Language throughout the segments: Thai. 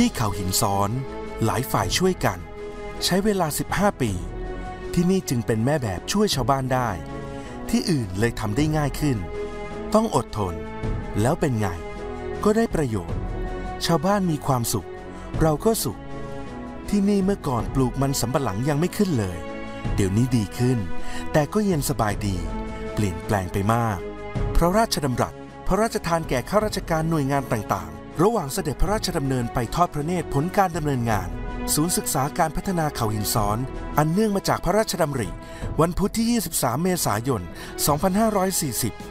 ที่เขาหินซ้อนหลายฝ่ายช่วยกันใช้เวลา15 ปีที่นี่จึงเป็นแม่แบบช่วยชาวบ้านได้ที่อื่นเลยทำได้ง่ายขึ้นต้องอดทนแล้วเป็นไงก็ได้ประโยชน์ชาวบ้านมีความสุขเราก็สุขที่นี่เมื่อก่อนปลูกมันสำปะหลังยังไม่ขึ้นเลยเดี๋ยวนี้ดีขึ้นแต่ก็เย็นสบายดีเปลี่ยนแปลงไปมากเพราะราชดำรัสพระราชทานแก่ข้าราชการหน่วยงานต่างๆระหว่างเสด็จพระราชดำเนินไปทอดพระเนตรผลการดำเนินงานศูนย์ศึกษาการพัฒนาเขาหินซ้อนอันเนื่องมาจากพระราชดำริวันพุธที่ 23 เมษายน 2540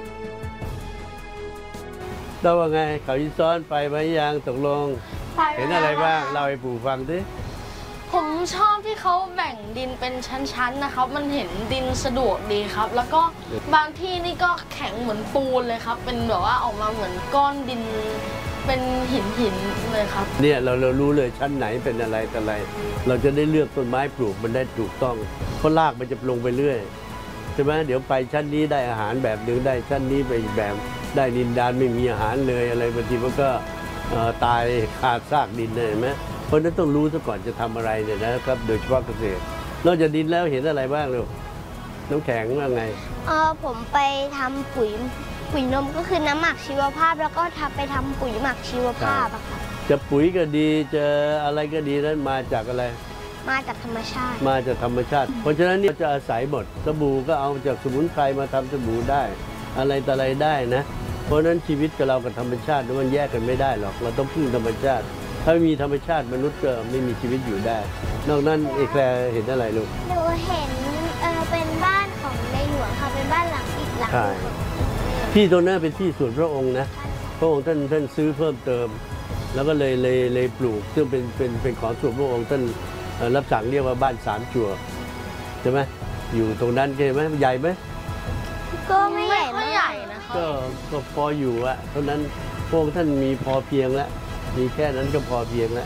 เราว่าไงเขาหินซ้อนไปไหมยังตกลงเห็นอะไรบ้างเล่าให้ปู่ฟังดิผมชอบที่เขาแบ่งดินเป็นชั้นๆนะครับมันเห็นดินสะดวกดีครับแล้วก็บางที่นี่ก็แข็งเหมือนปูนเลยครับเป็นแบบว่าออกมาเหมือนก้อนดินเป็นหินเลยครับเนี่ยเรารู้เลยชั้นไหนเป็นอะไรแต่อะไรเราจะได้เลือกต้นไม้ปลูกมันได้ถูกต้องเพราะรากมันจะลงไปเรื่อยใช่ไหมเดี๋ยวไปชั้นนี้ได้อาหารแบบหนึ่งได้ชั้นนี้ไปอีกแบบได้ดินดานไม่มีอาหารเลยอะไรบางทีมันก็ตายขาดซากดินเลยเห็นไหมเพราะนั้นต้องรู้ซะก่อนจะทำอะไรเนี่ยนะครับโดยเฉพาะเกษตรนอกจากดินแล้วเห็นอะไรบ้างลูกน้ำแข็งว่าไงผมไปทำปุ๋ยนมก็คือน้ำหมักชีวภาพแล้วก็ไปทำปุ๋ยหมักชีวภาพอะค่ะจะปุ๋ยก็ดีจะอะไรก็ดีนั้นมาจากอะไรมาจากธรรมชาติเพราะฉะนั้นนี่จะอาศัยหมดสบู่ก็เอาจากสมุนไพรมาทำสบู่ได้อะไรต่ออะไรได้นะเพราะฉะนั้นชีวิตกับเรากับธรรมชาติมันแยกกันไม่ได้หรอกเราต้องพึ่งธรรมชาติถ้าไม่มีธรรมชาติมนุษย์ก็ไม่มีชีวิตอยู่ได้นอกนั้นเอแคลร์เห็นอะไรลูกหนูเห็นเป็นบ้านของในหลวงค่ะเป็นบ้านหลังอีกหลังที่ตรงนั้นเป็นที่ส่วนพระองค์นะพระองค์ท่านซื้อเพิ่มเติมแล้วก็เลยปลูกซึ่งเป็นของส่วนพระองค์ท่านรับสั่งเรียกว่าบ้าน3 จั่วใช่ไหมอยู่ตรงนั้นใช่ไหมใหญ่ไหมก็ไม่ใหญ่นะคะก็พออยู่อะเพราะนั้นพระองค์ท่านมีพอเพียงแล้วมีแค่นั้นก็พอเพียงแล้ว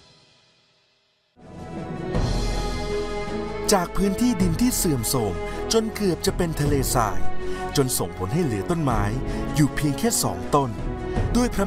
จากพื้นที่ดินที่เสื่อมโทรมจนเกือบจะเป็นทะเลทรายจนส่งผลให้เหลือต้นไม้อยู่เพียงแค่2 ต้นด้วยพระ